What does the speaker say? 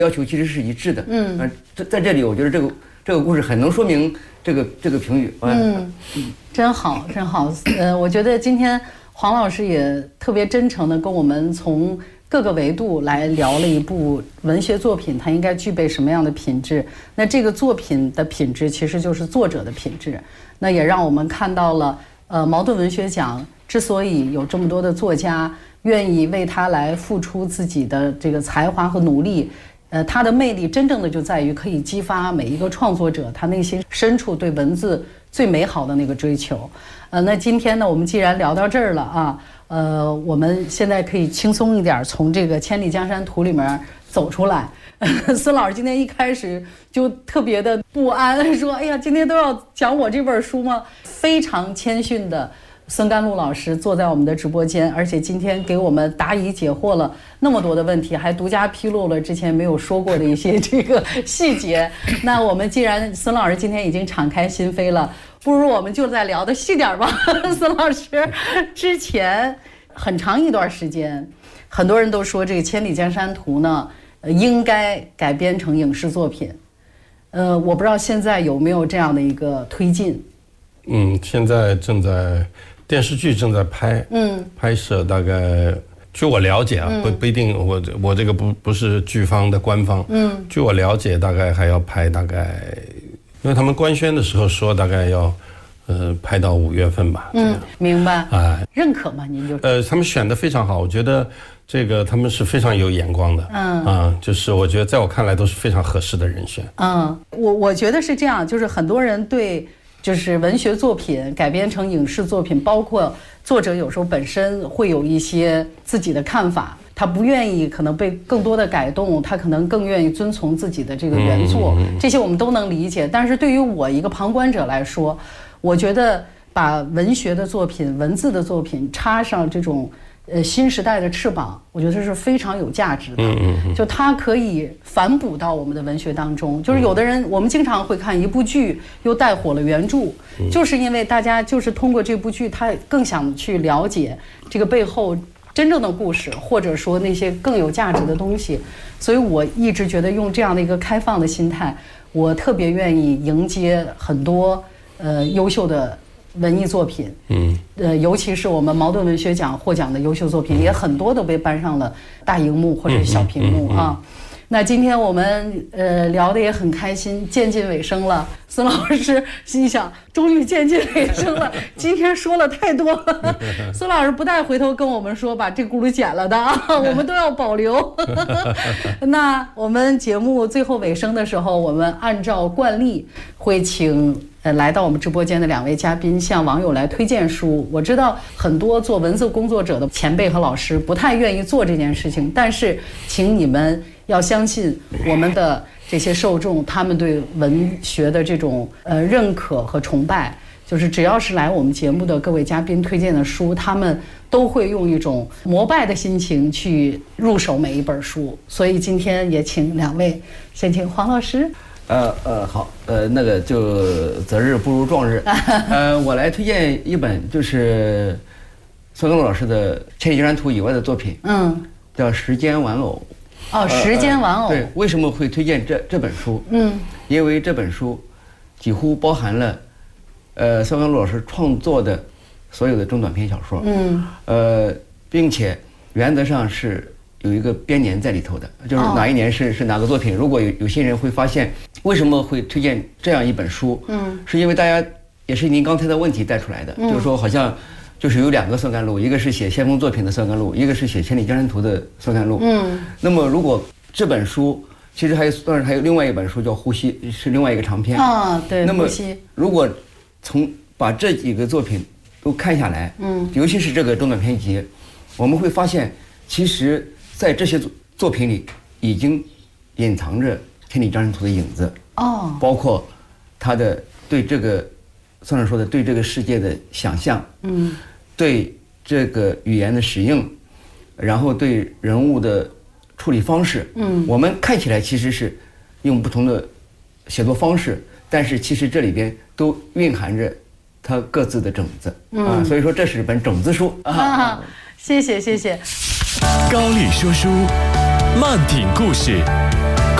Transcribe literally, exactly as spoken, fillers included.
要求其实是一致的。嗯，呃，在在这里，我觉得这个这个故事很能说明这个这个评语。 嗯，真好，真好。呃，我觉得今天黄老师也特别真诚的跟我们从各个维度来聊了一部文学作品，它应该具备什么样的品质。那这个作品的品质其实就是作者的品质。那也让我们看到了，呃，茅盾文学奖之所以有这么多的作家愿意为它来付出自己的这个才华和努力，呃，它的魅力真正的就在于可以激发每一个创作者他内心深处对文字最美好的那个追求。呃，那今天呢，我们既然聊到这儿了啊。呃，我们现在可以轻松一点，从这个《千里江山图》里面走出来。孙老师今天一开始就特别的不安，说：“哎呀，今天都要讲我这本书吗？”非常谦逊的孙甘露老师坐在我们的直播间，而且今天给我们答疑解惑了那么多的问题，还独家披露了之前没有说过的一些这个细节。那我们既然孙老师今天已经敞开心扉了，不如我们就再聊的细点吧。孙老师之前很长一段时间，很多人都说这个《千里江山图》呢，呃，应该改编成影视作品。呃，我不知道现在有没有这样的一个推进。 嗯，现在正在电视剧正在拍，嗯，拍摄大概，据我了解啊，嗯、不不一定，我我这个不不是剧方的官方，嗯，据我了解，大概还要拍大概。因为他们官宣的时候说大概要，呃，拍到五月份吧。嗯， 明白。啊，认可吗？您就呃，他们选得非常好，我觉得这个他们是非常有眼光的。嗯啊，就是我觉得在我看来都是非常合适的人选。 嗯，我我觉得是这样，就是很多人对就是文学作品改编成影视作品，包括作者有时候本身会有一些自己的看法。他不愿意可能被更多的改动，他可能更愿意遵从自己的这个原作，这些我们都能理解。但是对于我一个旁观者来说，我觉得把文学的作品、文字的作品插上这种呃新时代的翅膀，我觉得是非常有价值的。就它可以反哺到我们的文学当中。就是有的人，我们经常会看一部剧又带火了原著，就是因为大家就是通过这部剧，他更想去了解这个背后真正的故事，或者说那些更有价值的东西。所以我一直觉得用这样的一个开放的心态，我特别愿意迎接很多呃优秀的文艺作品。嗯，呃，尤其是我们茅盾文学奖获奖的优秀作品，也很多都被搬上了大荧幕或者小屏幕啊。那今天我们呃聊得也很开心，渐近尾声了。孙老师心想，终于渐近尾声了，今天说了太多了。孙老师不带回头跟我们说把这轱辘剪了的啊，我们都要保留。那我们节目最后尾声的时候，我们按照惯例会请呃来到我们直播间的两位嘉宾向网友来推荐书。我知道很多做文字工作者的前辈和老师不太愿意做这件事情，但是请你们要相信我们的这些受众，他们对文学的这种呃认可和崇拜，就是只要是来我们节目的各位嘉宾推荐的书，他们都会用一种膜拜的心情去入手每一本书。所以今天也请两位，先请黄老师。 呃呃好，呃那个就择日不如撞日。呃，我来推荐一本就是孙甘露老师的《千里江山图》以外的作品，嗯，叫《时间玩偶》。 哦，时间玩偶。 呃、对，为什么会推荐这这本书？嗯，因为这本书几乎包含了，呃，孙甘露老师创作的所有的中短篇小说。嗯，呃，并且原则上是有一个编年在里头的，就是哪一年是、哦、是哪个作品。如果有有些人会发现，为什么会推荐这样一本书？嗯，是因为大家也是您刚才的问题带出来的，嗯、就是说好像。就是有两个孙甘露，一个是写先锋作品的孙甘露，一个是写《千里江山图》的孙甘露。嗯，那么如果这本书其实还有，当然还有另外一本书叫《呼吸》，是另外一个长篇啊。对， 那么如果从把这几个作品都看下来，嗯，尤其是这个中短篇集，我们会发现，其实在这些作品里已经隐藏着《千里江山图》的影子哦，包括他的对这个，算是说的对这个世界的想象，嗯。对这个语言的使用，然后对人物的处理方式，嗯，我们看起来其实是用不同的写作方式，但是其实这里边都蕴含着它各自的种子，嗯、啊，所以说这是本种子书啊。 谢谢谢谢。 高丽说书慢品故事。